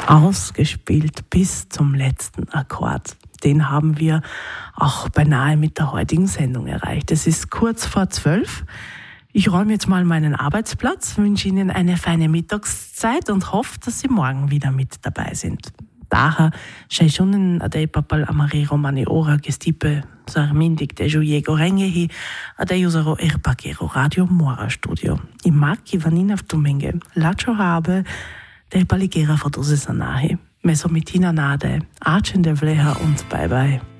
Ausgespielt bis zum letzten Akkord. Den haben wir auch beinahe mit der heutigen Sendung erreicht. Es ist kurz vor 12. Ich räume jetzt mal meinen Arbeitsplatz, wünsche Ihnen eine feine Mittagszeit und hoffe, dass Sie morgen wieder mit dabei sind. Daher Scheischunen adei papal amare romane ora gestipe sarmindik de juiego rengehi adei usaro erpakero radio mora studio. I macchi vanina vtumenge lacho habe de paligera fotose sanahi. Mesomitina nade, Archen de Vleha und bye bye.